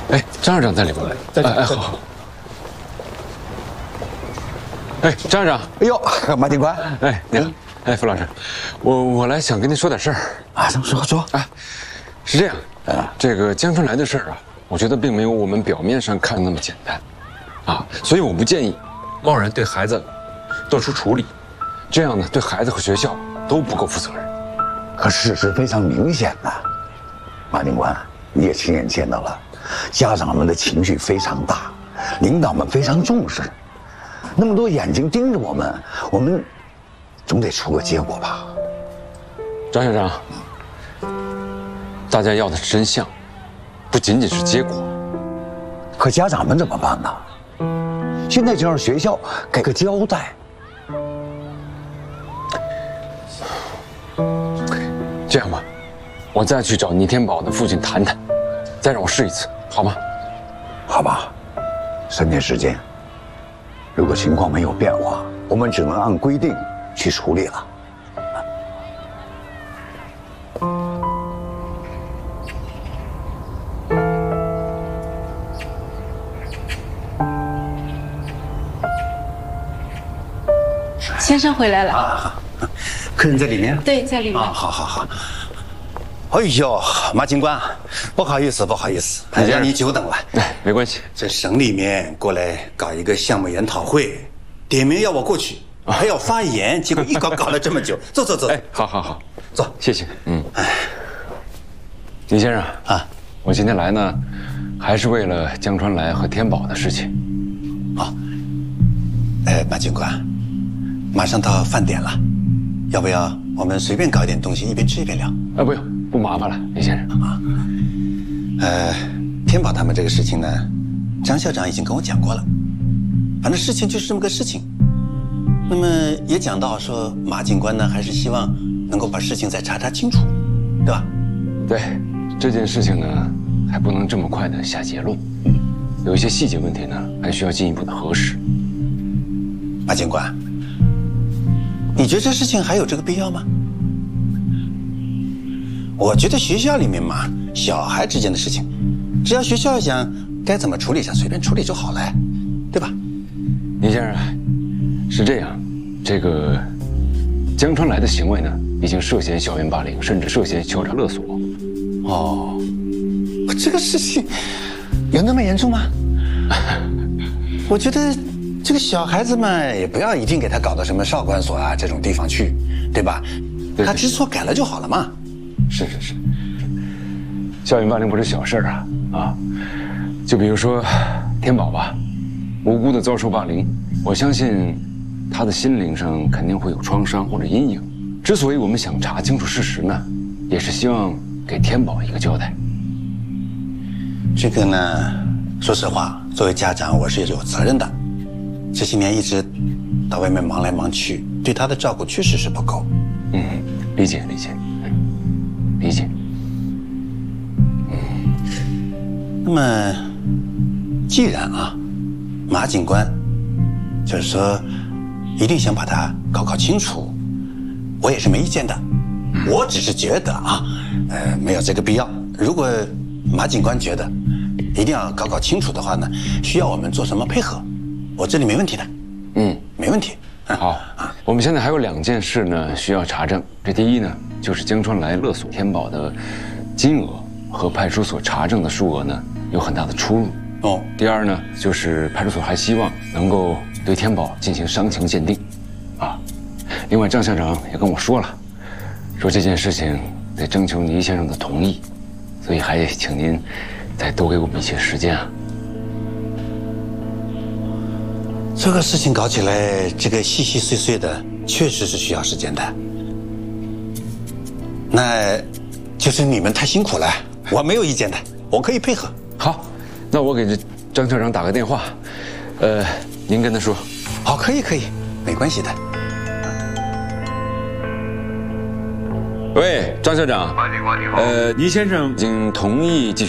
哎，张校长在里边。哎，好。哎，张校长。 哎呦，马警官。 哎，你好。哎，傅老师，我来想跟您说点事儿。 啊，说。 啊，是这样。这个江春来的事儿啊，我觉得并没有我们表面上看的那么简单。啊，所以我不建议贸然对孩子做出处理，这样呢，对孩子和学校都不够负责任。 可事实非常明显呐，马警官，你也亲眼见到了，家长们的情绪非常大，领导们非常重视，那么多眼睛盯着我们总得出个结果吧？ 张校长，大家要的是真相，不仅仅是结果。 可家长们怎么办呢？现在就让学校给个交代。 这样吧，我再去找倪天宝的父亲谈谈，再让我试一次，好吗？ 好吧，3天时间，如果情况没有变化，我们只能按规定去处理了。 先生回来了啊，客人在里面。 对，在里面。 啊，好。哎呦，马警官，不好意思，让你久等了。 哎，没关系。 这省里面过来搞一个项目研讨会，点名要我过去，还要发言，结果一搞了这么久。坐。 哎，好， 坐， 谢谢。李先生啊，我今天来呢，还是为了江川来和天宝的事情。 啊，马警官，马上到饭点了，要不要我们随便搞一点东西，一边吃一边聊？ 不用，不麻烦了，李先生啊。 天宝他们这个事情呢，张校长已经跟我讲过了，反正事情就是这么个事情。那么也讲到说，马警官呢还是希望能够把事情再查清楚，对吧？ 对，这件事情呢还不能这么快的下结论，有一些细节问题呢还需要进一步的核实。 马警官，你觉得这事情还有这个必要吗？我觉得学校里面嘛，小孩之间的事情，只要学校想该怎么处理，想随便处理就好了，对吧？ 倪先生，是这样，这个江川来的行为呢，已经涉嫌校园霸凌，甚至涉嫌敲诈勒索。 哦，这个事情有那么严重吗？我觉得这个小孩子们也不要一定给他搞到什么少管所啊这种地方去，对吧？ 对， 他知错改了就好了嘛。 是，校园霸凌不是小事啊，就比如说天宝吧，无辜的遭受霸凌，我相信他的心灵上肯定会有创伤或者阴影。之所以我们想查清楚事实呢，也是希望给天宝一个交代。 这个呢，说实话，作为家长我是有责任的。这些年一直到外面忙来忙去，对他的照顾确实是不够。 理解。理解。 那么，既然马警官就是说一定想把它搞清楚，我也是没意见的。我只是觉得没有这个必要。如果马警官觉得一定要搞清楚的话呢，需要我们做什么配合，我这里没问题的。没问题。 好，我们现在还有2件事呢需要查证。这第一呢，就是江川来勒索天宝的金额和派出所查证的数额呢有很大的出入。第二呢，就是派出所还希望能够对天宝进行伤情鉴定。另外张校长也跟我说了，说这件事情得征求倪先生的同意，所以还请您再多给我们一些时间。 这个事情搞起来，这个细细碎碎的，确实是需要时间的。那就是你们太辛苦了，我没有意见的，我可以配合。 好，那我给这张校长打个电话，您跟他说。 好，可以，没关系的。 喂，张校长。 马警官你好。 倪先生已经同意继续